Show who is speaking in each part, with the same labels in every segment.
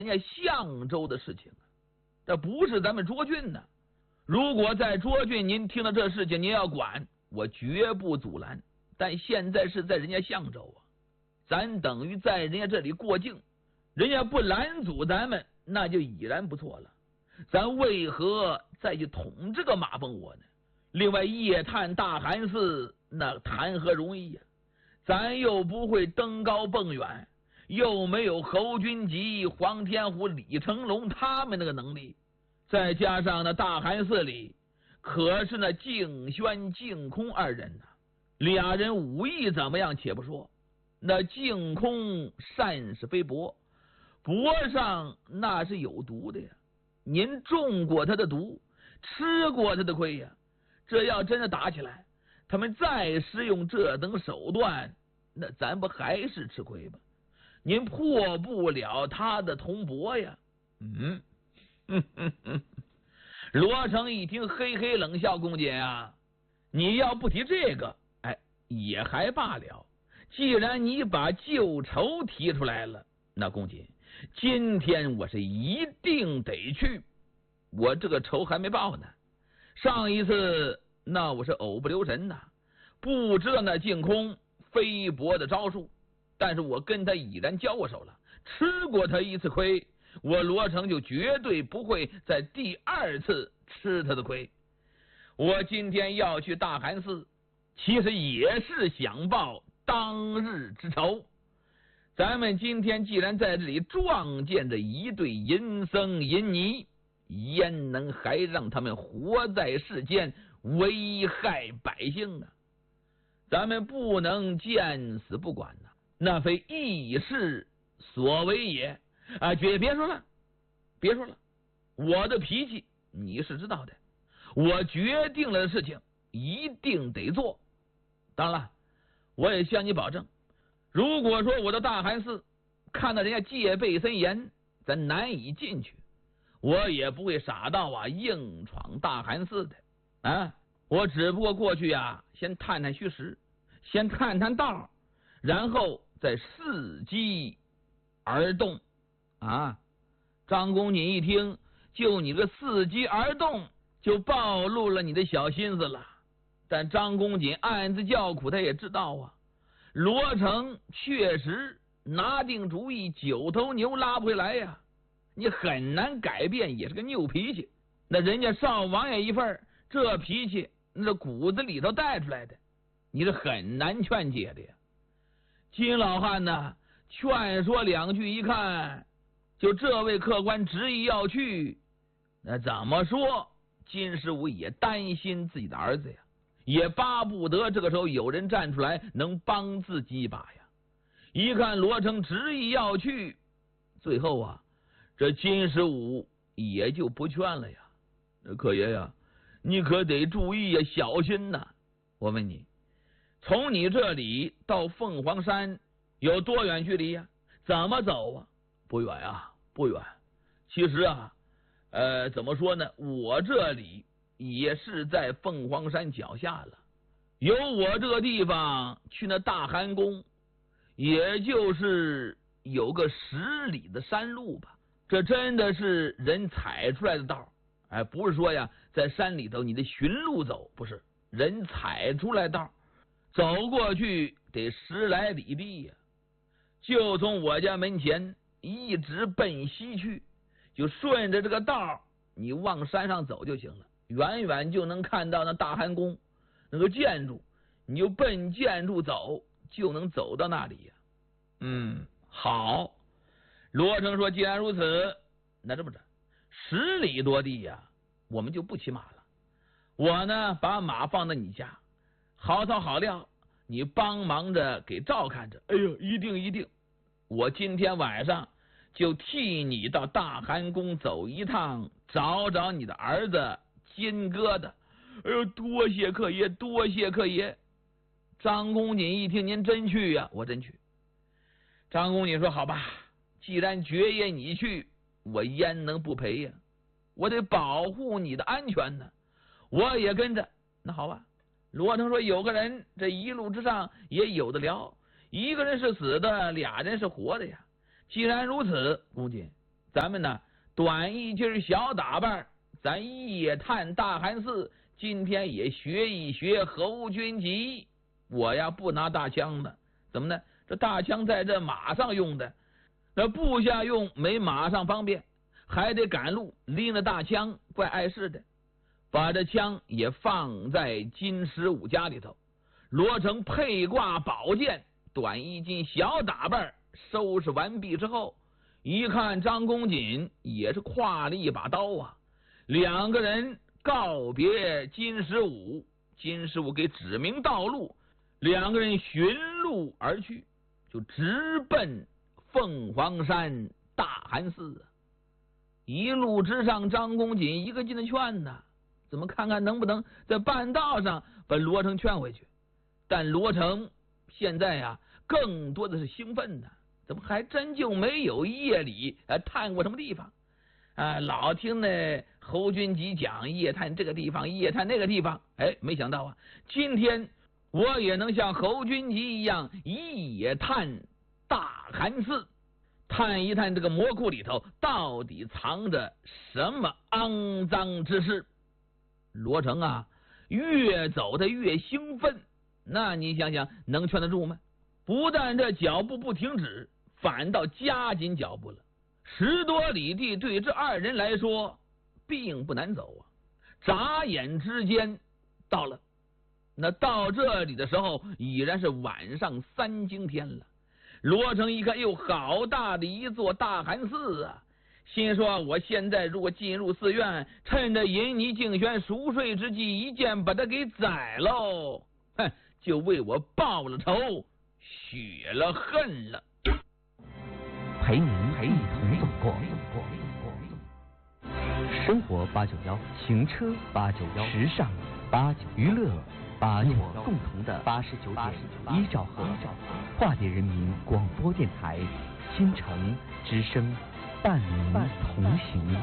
Speaker 1: 人家相州的事情，这不是咱们涿郡呢。如果在涿郡您听到这事情，您要管，我绝不阻拦。但现在是在人家相州啊，咱等于在人家这里过境，人家不拦阻咱们，那就已然不错了。咱为何再去捅这个马蜂窝呢？另外，夜探大寒寺，那谈何容易呀？咱又不会登高蹦远，又没有侯君集、黄天虎、李成龙他们那个能力。再加上那大寒寺里可是那净轩、净空二人呐，俩人武艺怎么样且不说，那净空善是非薄，脖上那是有毒的呀。您中过他的毒，吃过他的亏呀。这要真的打起来，他们再使用这等手段，那咱不还是吃亏吗？您破不了他的铜帛呀。罗成一听，嘿嘿冷笑：“公瑾啊，你要不提这个，也还罢了。既然你把旧仇提出来了，那公瑾，今天我是一定得去。我这个仇还没报呢。上一次那我是偶不留神呐，不知道那净空飞薄的招数，但是我跟他已然交过手了，吃过他一次亏，我罗成就绝对不会在第二次吃他的亏。我今天要去大寒寺，其实也是想报当日之仇。咱们今天既然在这里撞见着一对淫僧淫尼，焉能还让他们活在世间，危害百姓啊？咱们不能见死不管呐，那非义士所为也啊！别说了，别说了，我的脾气你是知道的，我决定了的事情一定得做。当然了，我也向你保证，如果说我到大寒寺看到人家戒备森严，咱难以进去，我也不会傻到硬闯大寒寺的啊！我只不过过去先探探虚实，先探探道，然后再伺机而动啊！张公瑾一听，就你个伺机而动，就暴露了你的小心思了。但张公瑾暗自叫苦，他也知道罗成确实拿定主意，九头牛拉不回来呀。你很难改变，也是个拗脾气。那人家少王爷一份，这脾气那骨子里头带出来的，你是很难劝解的呀。金老汉呢，劝说两句，一看就这位客官执意要去，那怎么说金师傅也担心自己的儿子呀，也巴不得这个时候有人站出来能帮自己一把呀。一看罗成执意要去，最后这金师傅也就不劝了呀。客爷呀，你可得注意呀，小心呐。我问你，从你这里到凤凰山有多远距离呀？怎么走不远不远。其实怎么说呢，我这里也是在凤凰山脚下了，由我这个地方去那大寒宫，也就是有个10里的山路吧。这真的是人踩出来的道，不是说在山里头你的寻路走，不是，人踩出来道，走过去得10来里地呀。就从我家门前一直奔西去，就顺着这个道你往山上走就行了，远远就能看到那大寒宫那个建筑，你就奔建筑走，就能走到那里呀。好。罗成说，既然如此，那这么着，10里多地我们就不骑马了。我呢，把马放在你家，好草好料，你帮忙着给照看着。哎呦，一定，我今天晚上就替你到大寒宫走一趟，找你的儿子金疙瘩。哎呦，多谢客爷，多谢客爷。张公瑾一听，您真去呀？我真去。张公瑾说，好吧，既然爵爷你去，我焉能不陪呀？我得保护你的安全呢，我也跟着。那好吧。罗成说，有个人这一路之上也有的聊，一个人是死的，俩人是活的呀。既然如此，公瑾， 咱们呢短一截小打扮，咱夜探大寒寺，今天也学一学侯君集。我呀不拿大枪的，怎么呢？这大枪在这马上用的，那部下用没马上方便，还得赶路，拎着大枪怪碍事的。把这枪也放在金十五家里头，罗成配挂宝剑，短衣襟小打扮，收拾完毕之后，一看张公瑾也是挎了一把刀啊，两个人告别金十五，金十五给指明道路，两个人寻路而去，就直奔凤凰山大寒寺。一路之上，张公瑾一个劲的劝呐，怎么看看能不能在半道上把罗成劝回去。但罗成现在呀更多的是兴奋呢，怎么还真就没有夜里探过什么地方啊？老听那侯君集讲夜探这个地方夜探那个地方，没想到啊，今天我也能像侯君集一样夜探大寒寺，探一探这个魔窟里头到底藏着什么肮脏之事。罗成啊越走的越兴奋，那你想想能劝得住吗？不但这脚步不停止，反倒加紧脚步了。10多里地对这二人来说并不难走啊，眨眼之间到了。那到这里的时候已然是晚上3更天了。罗成一看，哟，好大的一座大寒寺啊，心说我现在如果进入寺院，趁着淫尼敬玄熟睡之际，一剑把他给宰喽，就为我报了仇，雪了恨了。
Speaker 2: 陪您一同走过生活891，行车891，时尚891，娱乐891，共同的89.1兆赫，化蝶人民广播电台，新城之声，伴您同行。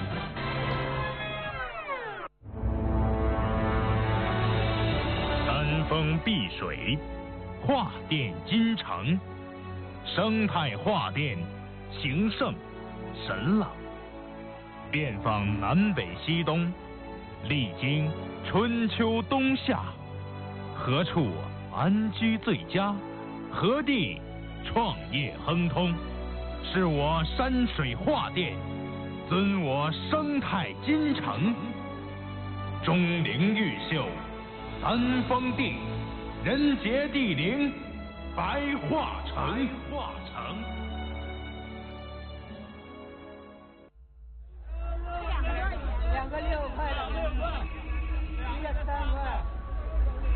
Speaker 3: 山峰碧水，画殿金城，生态画殿，形胜神朗，遍访南北西东，历经春秋冬夏，何处安居最佳？何地创业亨通？是我山水画殿，尊我生态金城。钟灵毓秀，三峰地，人杰地灵，白画城。